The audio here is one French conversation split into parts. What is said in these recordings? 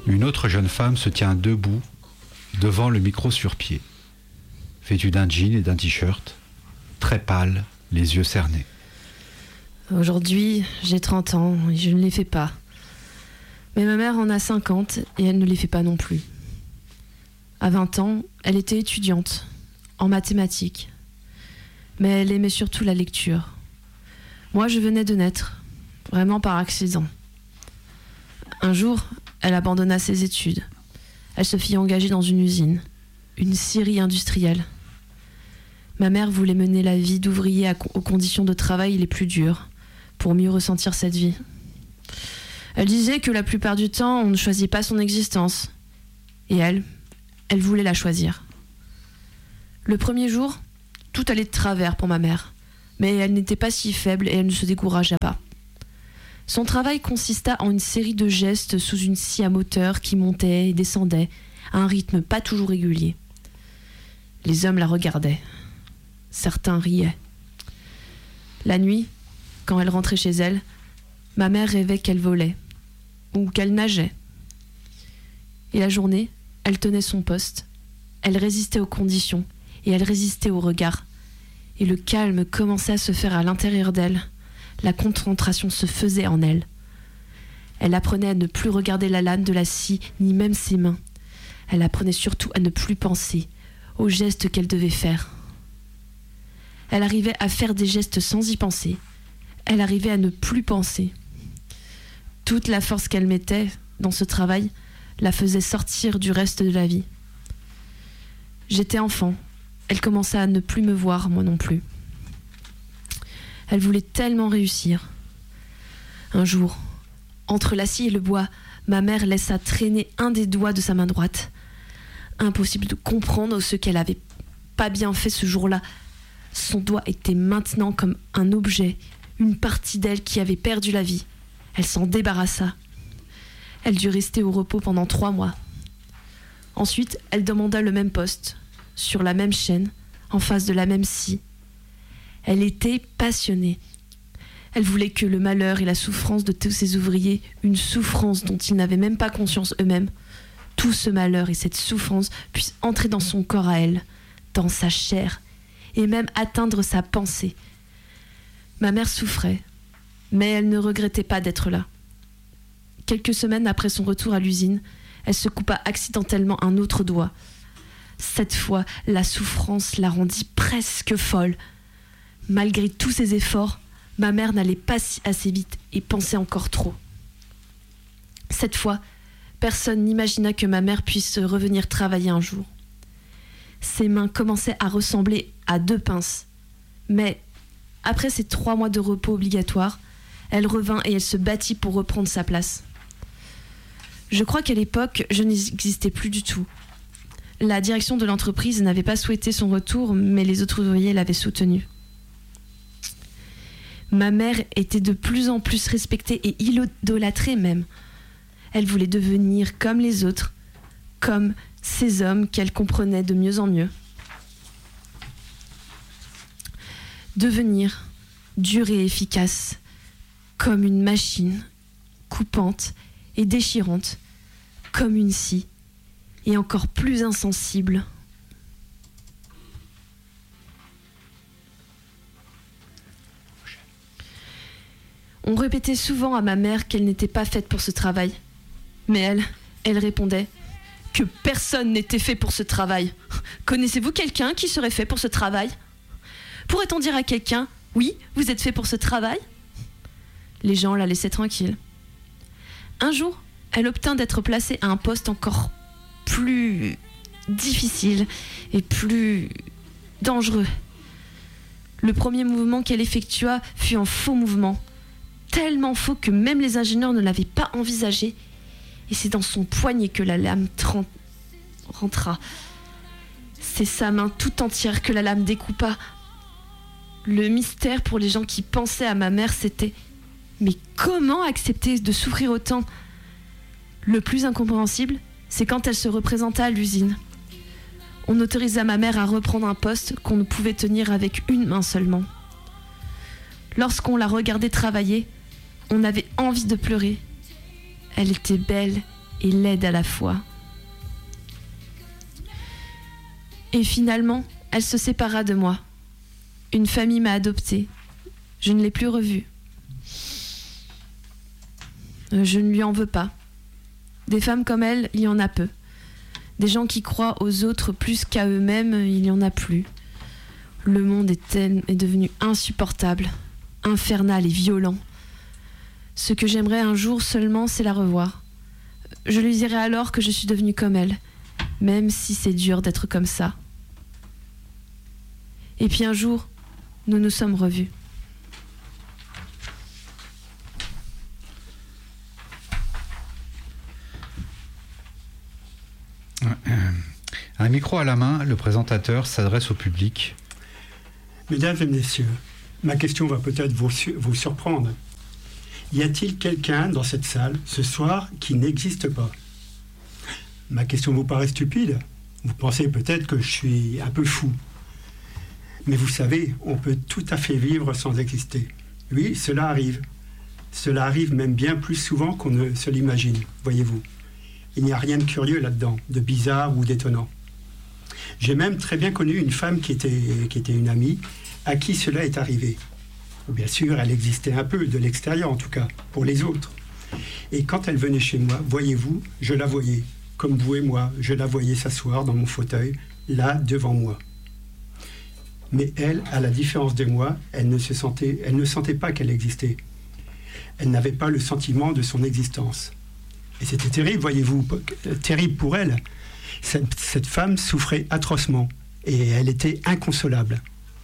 Une autre jeune femme se tient debout devant le micro sur pied, vêtue d'un jean et d'un t-shirt, très pâle, les yeux cernés. Aujourd'hui, j'ai 30 ans et je ne les fais pas. Mais ma mère en a 50 et elle ne les fait pas non plus. À 20 ans, elle était étudiante, en mathématiques. Mais elle aimait surtout la lecture. Moi, je venais de naître, vraiment par accident. Un jour, elle abandonna ses études. Elle se fit engager dans une usine, une scierie industrielle. Ma mère voulait mener la vie d'ouvrier aux conditions de travail les plus dures, pour mieux ressentir cette vie. Elle disait que la plupart du temps, on ne choisit pas son existence. Et elle voulait la choisir. Le premier jour, tout allait de travers pour ma mère, mais elle n'était pas si faible et elle ne se découragea pas. Son travail consista en une série de gestes sous une scie à moteur qui montait et descendait à un rythme pas toujours régulier. Les hommes la regardaient. Certains riaient. La nuit, quand elle rentrait chez elle, ma mère rêvait qu'elle volait ou qu'elle nageait. Et la journée, elle tenait son poste. Elle résistait aux conditions et elle résistait aux regards. Et le calme commençait à se faire à l'intérieur d'elle. La concentration se faisait en elle. Elle apprenait à ne plus regarder la lame de la scie, ni même ses mains. Elle apprenait surtout à ne plus penser aux gestes qu'elle devait faire. Elle arrivait à faire des gestes sans y penser. Elle arrivait à ne plus penser. Toute la force qu'elle mettait dans ce travail la faisait sortir du reste de la vie. J'étais enfant. Elle commença à ne plus me voir, moi non plus. Elle voulait tellement réussir. Un jour, entre la scie et le bois, ma mère laissa traîner un des doigts de sa main droite. Impossible de comprendre ce qu'elle avait pas bien fait ce jour-là. Son doigt était maintenant comme un objet, une partie d'elle qui avait perdu la vie. Elle s'en débarrassa. Elle dut rester au repos pendant 3 mois. Ensuite, elle demanda le même poste, sur la même chaîne, en face de la même scie. Elle était passionnée. Elle voulait que le malheur et la souffrance de tous ces ouvriers, une souffrance dont ils n'avaient même pas conscience eux-mêmes, tout ce malheur et cette souffrance puissent entrer dans son corps à elle, dans sa chair, et même atteindre sa pensée. Ma mère souffrait, mais elle ne regrettait pas d'être là. Quelques semaines après son retour à l'usine, elle se coupa accidentellement un autre doigt. Cette fois, la souffrance la rendit presque folle. Malgré tous ses efforts, ma mère n'allait pas assez vite et pensait encore trop. Cette fois, personne n'imagina que ma mère puisse revenir travailler un jour. Ses mains commençaient à ressembler à 2 pinces. Mais, après ces 3 mois de repos obligatoires, elle revint et elle se battit pour reprendre sa place. Je crois qu'à l'époque, je n'existais plus du tout. La direction de l'entreprise n'avait pas souhaité son retour, mais les autres ouvriers l'avaient soutenu. Ma mère était de plus en plus respectée et idolâtrée même. Elle voulait devenir comme les autres, comme ces hommes qu'elle comprenait de mieux en mieux. Devenir dure et efficace, comme une machine, coupante et déchirante, comme une scie, et encore plus insensible. On répétait souvent à ma mère qu'elle n'était pas faite pour ce travail. Mais elle répondait que personne n'était fait pour ce travail. Connaissez-vous quelqu'un qui serait fait pour ce travail ? Pourrait-on dire à quelqu'un, oui, vous êtes fait pour ce travail ? Les gens la laissaient tranquille. Un jour, elle obtint d'être placée à un poste encore plus difficile et plus dangereux. Le premier mouvement qu'elle effectua fut un faux mouvement, tellement faux que même les ingénieurs ne l'avaient pas envisagé. Et c'est dans son poignet que la lame rentra. C'est sa main tout entière que la lame découpa. Le mystère pour les gens qui pensaient à ma mère, c'était « Mais comment accepter de souffrir autant ?» Le plus incompréhensible, c'est quand elle se représenta à l'usine. On autorisa ma mère à reprendre un poste qu'on ne pouvait tenir avec une main seulement. Lorsqu'on la regardait travailler, on avait envie de pleurer. Elle était belle et laide à la fois. Et finalement, elle se sépara de moi. Une famille m'a adoptée. Je ne l'ai plus revue. Je ne lui en veux pas. Des femmes comme elle, il y en a peu. Des gens qui croient aux autres plus qu'à eux-mêmes, il n'y en a plus. Le monde est devenu insupportable, infernal et violent. Ce que j'aimerais un jour seulement, c'est la revoir. Je lui dirai alors que je suis devenue comme elle, même si c'est dur d'être comme ça. Et puis un jour, nous nous sommes revus. Un micro à la main, le présentateur s'adresse au public. Mesdames et messieurs, ma question va peut-être vous surprendre. Y a-t-il quelqu'un dans cette salle ce soir qui n'existe pas? Ma question vous paraît stupide. Vous pensez peut-être que je suis un peu fou. Mais vous savez, on peut tout à fait vivre sans exister. Oui, cela arrive. Cela arrive même bien plus souvent qu'on ne se l'imagine, voyez-vous. Il n'y a rien de curieux là-dedans, de bizarre ou d'étonnant. J'ai même très bien connu une femme qui était une amie, à qui cela est arrivé. Bien sûr, elle existait un peu, de l'extérieur en tout cas, pour les autres. Et quand elle venait chez moi, voyez-vous, je la voyais, comme vous et moi, je la voyais s'asseoir dans mon fauteuil, là, devant moi. Mais elle, à la différence de moi, elle ne sentait pas qu'elle existait. Elle n'avait pas le sentiment de son existence. Et c'était terrible, voyez-vous, terrible pour elle. Cette femme souffrait atrocement et elle était inconsolable.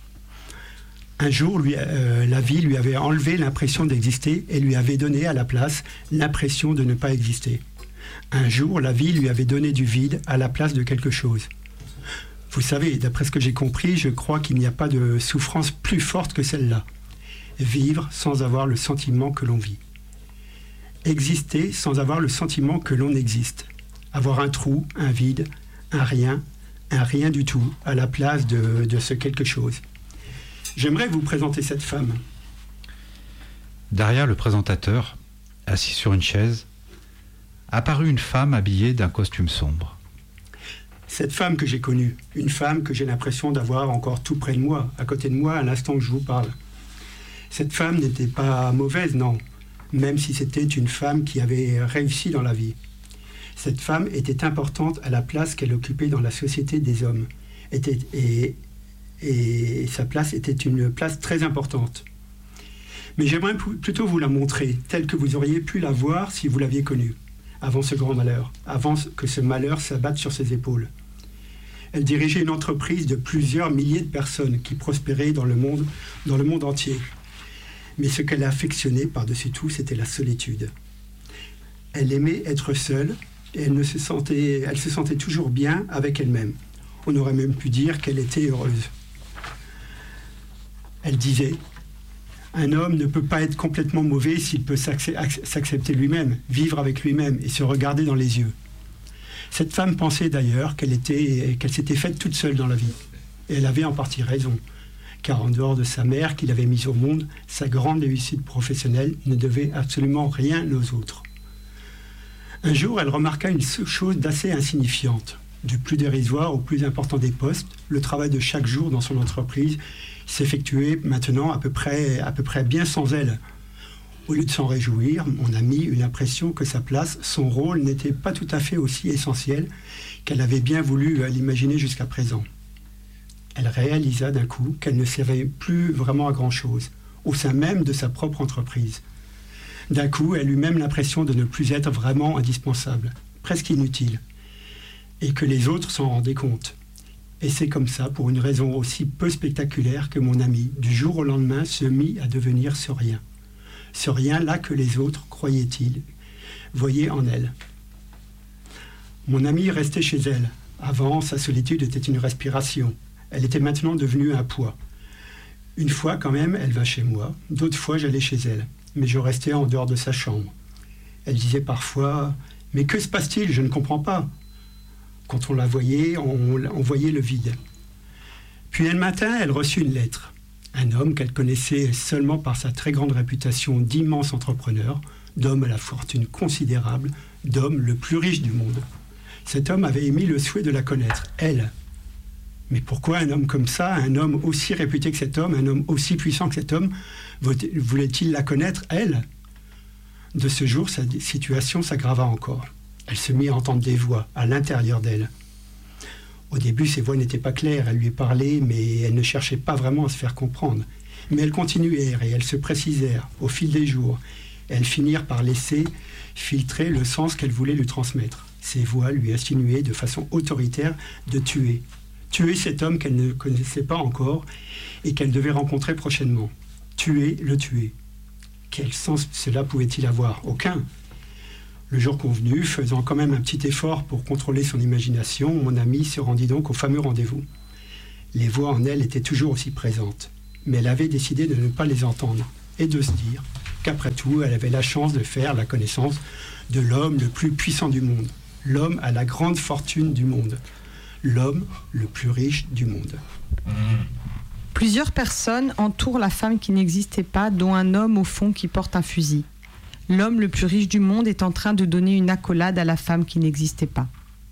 Un jour, la vie lui avait enlevé l'impression d'exister et lui avait donné à la place l'impression de ne pas exister. Un jour, la vie lui avait donné du vide à la place de quelque chose. Vous savez, d'après ce que j'ai compris, je crois qu'il n'y a pas de souffrance plus forte que celle-là. Vivre sans avoir le sentiment que l'on vit. Exister sans avoir le sentiment que l'on existe. Avoir un trou, un vide, un rien du tout, à la place de ce quelque chose. J'aimerais vous présenter cette femme. Derrière le présentateur, assis sur une chaise, apparut une femme habillée d'un costume sombre. Cette femme que j'ai connue, une femme que j'ai l'impression d'avoir encore tout près de moi, à côté de moi, à l'instant que je vous parle. Cette femme n'était pas mauvaise, non, même si c'était une femme qui avait réussi dans la vie. Cette femme était importante à la place qu'elle occupait dans la société des hommes. Et sa place était une place très importante. Mais j'aimerais plutôt vous la montrer, telle que vous auriez pu la voir si vous l'aviez connue, avant ce grand malheur, avant que ce malheur s'abatte sur ses épaules. Elle dirigeait une entreprise de plusieurs milliers de personnes qui prospéraient dans le monde entier. Mais ce qu'elle affectionnait par-dessus tout, c'était la solitude. Elle aimait être seule, et elle se sentait toujours bien avec elle-même. On aurait même pu dire qu'elle était heureuse. Elle disait, un homme ne peut pas être complètement mauvais s'il peut s'accepter lui-même, vivre avec lui-même et se regarder dans les yeux. Cette femme pensait d'ailleurs qu'elle s'était faite toute seule dans la vie. Et elle avait en partie raison, car en dehors de sa mère qui l'avait mise au monde, sa grande réussite professionnelle ne devait absolument rien aux autres. Un jour, elle remarqua une chose d'assez insignifiante. Du plus dérisoire au plus important des postes, le travail de chaque jour dans son entreprise s'effectuait maintenant à peu près bien sans elle. Au lieu de s'en réjouir, on a mis une impression que sa place, son rôle n'était pas tout à fait aussi essentiel qu'elle avait bien voulu l'imaginer jusqu'à présent. Elle réalisa d'un coup qu'elle ne servait plus vraiment à grand-chose, au sein même de sa propre entreprise. D'un coup, elle eut même l'impression de ne plus être vraiment indispensable, presque inutile, et que les autres s'en rendaient compte. Et c'est comme ça, pour une raison aussi peu spectaculaire, que mon ami, du jour au lendemain, se mit à devenir ce rien. Ce rien-là que les autres, croyaient-ils, voyaient en elle. Mon ami restait chez elle. Avant, sa solitude était une respiration. Elle était maintenant devenue un poids. Une fois, quand même, elle vint chez moi. D'autres fois, j'allais chez elle. Mais je restais en dehors de sa chambre. Elle disait parfois « Mais que se passe-t-il? Je ne comprends pas. » Quand on la voyait, on voyait le vide. Puis un matin, elle reçut une lettre. Un homme qu'elle connaissait seulement par sa très grande réputation d'immense entrepreneur, d'homme à la fortune considérable, d'homme le plus riche du monde. Cet homme avait émis le souhait de la connaître, elle. Mais pourquoi un homme comme ça, un homme aussi réputé que cet homme, un homme aussi puissant que cet homme, voulait-il la connaître, elle? De ce jour, sa situation s'aggrava encore. Elle se mit à entendre des voix à l'intérieur d'elle. Au début, ces voix n'étaient pas claires, elle lui parlait, mais elle ne cherchait pas vraiment à se faire comprendre. Mais elles continuèrent et elles se précisèrent au fil des jours. Elles finirent par laisser filtrer le sens qu'elle voulait lui transmettre. Ces voix lui insinuaient de façon autoritaire de tuer. Tuer cet homme qu'elle ne connaissait pas encore et qu'elle devait rencontrer prochainement. Tuer, le tuer. Quel sens cela pouvait-il avoir? Aucun. Le jour convenu, faisant quand même un petit effort pour contrôler son imagination, mon amie se rendit donc au fameux rendez-vous. Les voix en elle étaient toujours aussi présentes, mais elle avait décidé de ne pas les entendre et de se dire qu'après tout, elle avait la chance de faire la connaissance de l'homme le plus puissant du monde, l'homme à la grande fortune du monde, l'homme le plus riche du monde. Plusieurs personnes entourent la femme qui n'existait pas, dont un homme au fond qui porte un fusil. L'homme le plus riche du monde est en train de donner une accolade à la femme qui n'existait pas.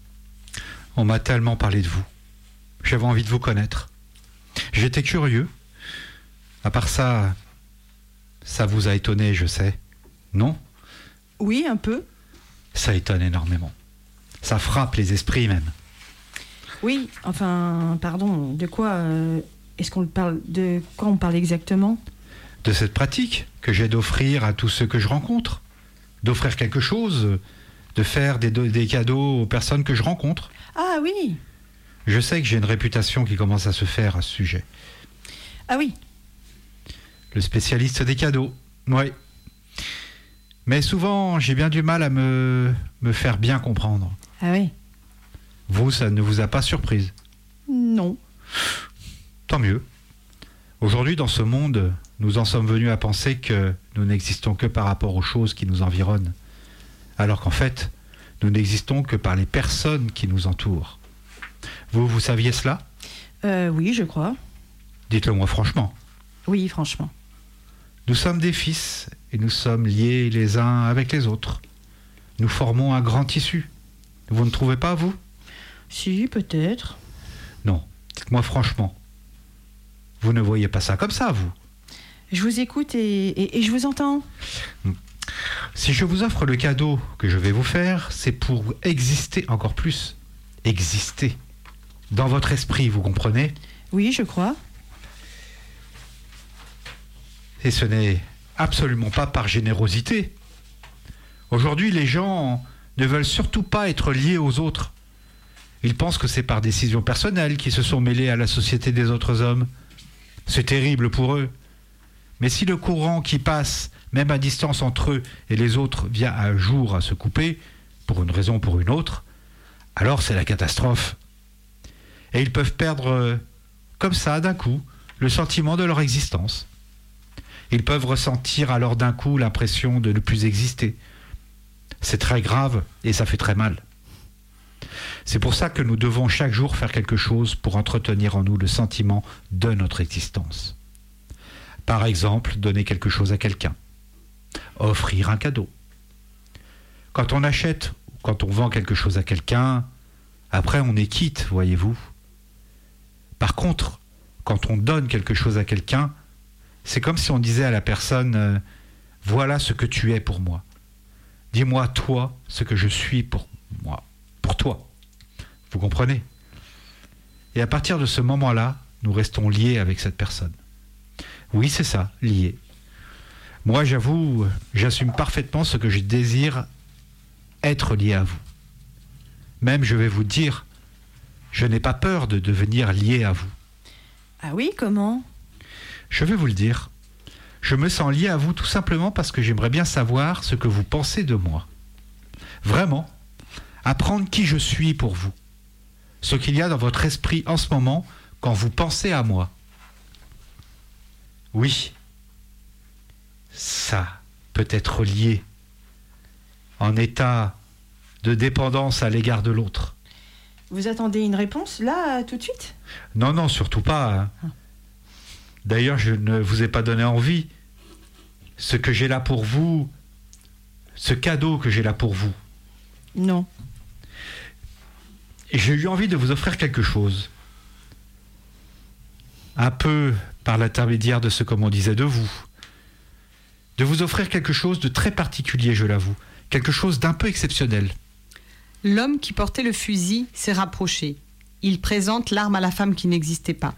On m'a tellement parlé de vous. J'avais envie de vous connaître. J'étais curieux. À part ça, ça vous a étonné, je sais. Non? Oui, un peu. Ça étonne énormément. Ça frappe les esprits même. Oui, enfin, pardon, de quoi est-ce qu'on parle? De quoi on parle exactement? De cette pratique que j'ai d'offrir à tous ceux que je rencontre. D'offrir quelque chose, de faire des cadeaux aux personnes que je rencontre. Ah oui. Je sais que j'ai une réputation qui commence à se faire à ce sujet. Ah oui. Le spécialiste des cadeaux, oui. Mais souvent, j'ai bien du mal à me faire bien comprendre. Ah oui. Vous, ça ne vous a pas surprise? Non. Tant mieux. Aujourd'hui, dans ce monde, nous en sommes venus à penser que nous n'existons que par rapport aux choses qui nous environnent. Alors qu'en fait, nous n'existons que par les personnes qui nous entourent. Vous saviez cela? Oui, je crois. Dites-le moi franchement. Oui, franchement. Nous sommes des fils et nous sommes liés les uns avec les autres. Nous formons un grand tissu. Vous ne trouvez pas, vous? Si, peut-être. Non, dites-moi franchement. Vous ne voyez pas ça comme ça, vous? Je vous écoute et je vous entends. Si je vous offre le cadeau que je vais vous faire, c'est pour exister encore plus. Exister. Dans votre esprit, vous comprenez? Oui, je crois. Et ce n'est absolument pas par générosité. Aujourd'hui, les gens ne veulent surtout pas être liés aux autres. Ils pensent que c'est par décision personnelle qu'ils se sont mêlés à la société des autres hommes. C'est terrible pour eux. Mais si le courant qui passe, même à distance entre eux et les autres, vient un jour à se couper, pour une raison ou pour une autre, alors c'est la catastrophe. Et ils peuvent perdre, comme ça, d'un coup, le sentiment de leur existence. Ils peuvent ressentir alors d'un coup l'impression de ne plus exister. C'est très grave et ça fait très mal. C'est pour ça que nous devons chaque jour faire quelque chose pour entretenir en nous le sentiment de notre existence. Par exemple, donner quelque chose à quelqu'un. Offrir un cadeau. Quand on achète ou quand on vend quelque chose à quelqu'un, après on est quitte, voyez-vous. Par contre, quand on donne quelque chose à quelqu'un, c'est comme si on disait à la personne « Voilà ce que tu es pour moi. Dis-moi, toi, ce que je suis pour moi, pour toi. » Vous comprenez? Et à partir de ce moment-là, nous restons liés avec cette personne. Oui, c'est ça, liés. Moi, j'avoue, j'assume parfaitement ce que je désire être lié à vous. Même, je vais vous dire, je n'ai pas peur de devenir lié à vous. Ah oui, comment? Je vais vous le dire. Je me sens lié à vous tout simplement parce que j'aimerais bien savoir ce que vous pensez de moi. Vraiment, apprendre qui je suis pour vous. Ce qu'il y a dans votre esprit en ce moment quand vous pensez à moi. Oui, ça peut être lié en état de dépendance à l'égard de l'autre. Vous attendez une réponse, là, tout de suite? Non, surtout pas. Hein. D'ailleurs, je ne vous ai pas donné envie. Ce que j'ai là pour vous, ce cadeau que j'ai là pour vous. Non. Et j'ai eu envie de vous offrir quelque chose. Un peu par l'intermédiaire de ce qu'on disait de vous. De vous offrir quelque chose de très particulier, je l'avoue. Quelque chose d'un peu exceptionnel. L'homme qui portait le fusil s'est rapproché. Il présente l'arme à la femme qui n'existait pas.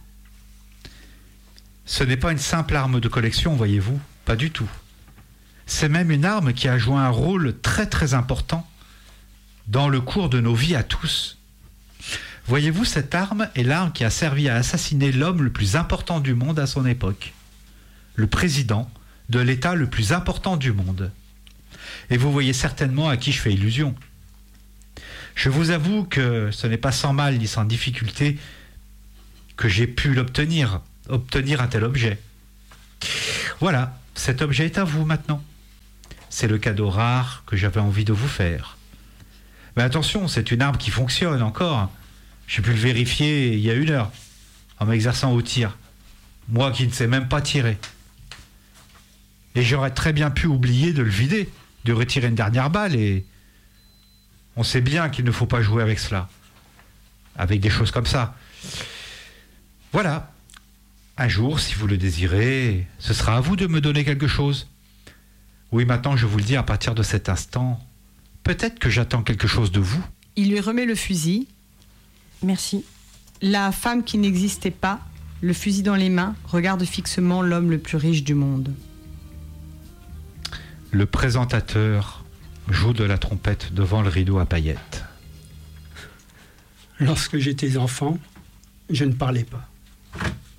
Ce n'est pas une simple arme de collection, voyez-vous. Pas du tout. C'est même une arme qui a joué un rôle très très important dans le cours de nos vies à tous. Voyez-vous, cette arme est l'arme qui a servi à assassiner l'homme le plus important du monde à son époque. Le président de l'État le plus important du monde. Et vous voyez certainement à qui je fais illusion. Je vous avoue que ce n'est pas sans mal ni sans difficulté que j'ai pu obtenir un tel objet. Voilà, cet objet est à vous maintenant. C'est le cadeau rare que j'avais envie de vous faire. Mais attention, c'est une arme qui fonctionne encore. J'ai pu le vérifier il y a 1 heure, en m'exerçant au tir. Moi qui ne sais même pas tirer. Et j'aurais très bien pu oublier de le vider, de retirer une dernière balle, et on sait bien qu'il ne faut pas jouer avec cela. Avec des choses comme ça. Voilà. Un jour, si vous le désirez, ce sera à vous de me donner quelque chose. Oui, maintenant, je vous le dis, à partir de cet instant, peut-être que j'attends quelque chose de vous. Il lui remet le fusil. Merci. La femme qui n'existait pas, le fusil dans les mains, regarde fixement l'homme le plus riche du monde. Le présentateur joue de la trompette devant le rideau à paillettes. Lorsque j'étais enfant, je ne parlais pas.